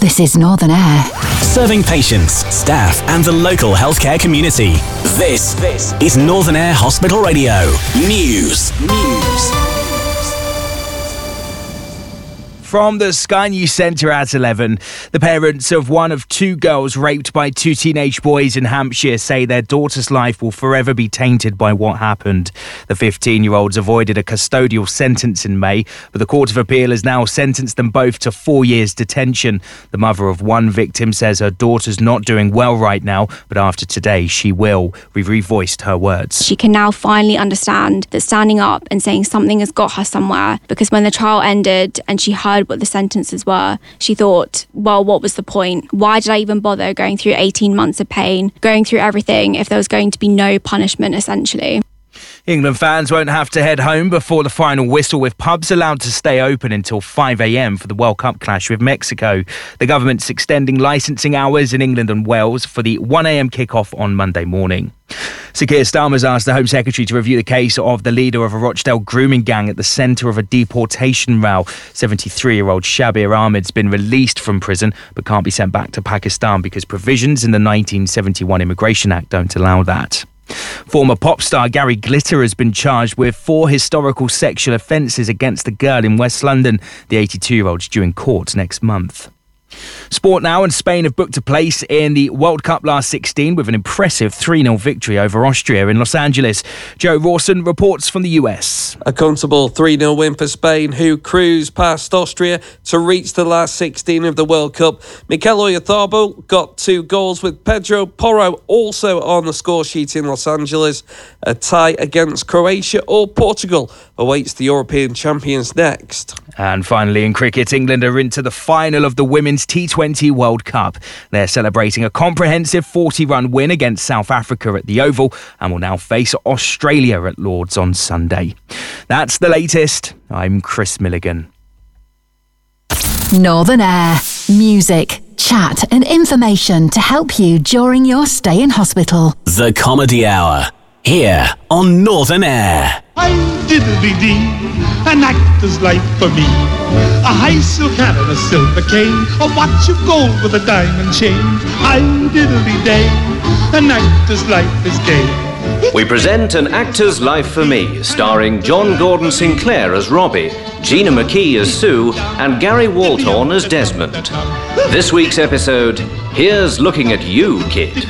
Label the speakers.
Speaker 1: This is Northern Air.
Speaker 2: Serving patients, staff and the local healthcare community. This is Northern Air Hospital Radio. News.
Speaker 3: From the Sky News Centre at 11, the parents of one of two girls raped by two teenage boys in Hampshire say their daughter's life will forever be tainted by what happened. The 15-year-olds avoided a custodial sentence in May, but the Court of Appeal has now sentenced them both to 4 years detention. The mother of one victim says her daughter's not doing well right now, but after today she will. We've revoiced her words.
Speaker 4: She can now finally understand that standing up and saying something has got her somewhere, because when the trial ended and she heard what the sentences were, she thought, well, what was the point? Why did I even bother going through 18 months of pain, going through everything if there was going to be no punishment, essentially?
Speaker 3: England fans won't have to head home before the final whistle, with pubs allowed to stay open until 5 a.m. for the World Cup clash with Mexico. The government's extending licensing hours in England and Wales for the 1 a.m. kickoff on Monday morning. Sir Keir Starmer's asked the Home Secretary to review the case of the leader of a Rochdale grooming gang at the centre of a deportation row. 73-year-old Shabir Ahmed's been released from prison but can't be sent back to Pakistan because provisions in the 1971 Immigration Act don't allow that. Former pop star Gary Glitter has been charged with 4 historical sexual offences against a girl in West London. The 82-year-old's due in court next month. Sport now, and Spain have booked a place in the World Cup last 16 with an impressive 3-0 victory over Austria in Los Angeles. Joe Rawson reports from the US.
Speaker 5: A comfortable 3-0 win for Spain, who cruised past Austria to reach the last 16 of the World Cup. Mikel Oyarzabal got 2 goals, with Pedro Porro also on the score sheet in Los Angeles. A tie against Croatia or Portugal awaits the European champions next.
Speaker 3: And finally, in cricket, England are into the final of the Women's T20 World Cup. They're celebrating a comprehensive 40-run win against South Africa at the Oval and will now face Australia at Lord's on Sunday. That's the latest. I'm Chris Milligan.
Speaker 1: Northern Air. Music, chat and information to help you during your stay in hospital.
Speaker 2: The Comedy Hour, here on Northern Air.
Speaker 6: I'm diddly-dee, an actor's life for me. A high silk hat and a silver cane, a watch of gold with a diamond chain. I'm diddly-day, an actor's life is gay.
Speaker 7: We present An Actor's Life for Me, starring John Gordon Sinclair as Robbie, Gina McKee as Sue, and Gary Walthorne as Desmond. This week's episode, Here's Looking at You, Kid.